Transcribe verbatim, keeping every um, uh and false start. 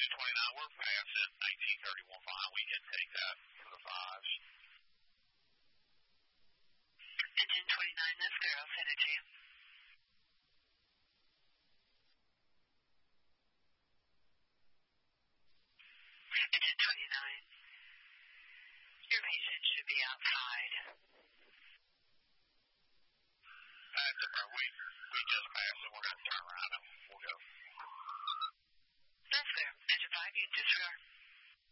twenty-nine, we're past it. nineteen thirty-one fine. We can take that for the fives. Engine twenty-nine, that's clear. I'll send it to you. Engine twenty-nine, your patient should be outside.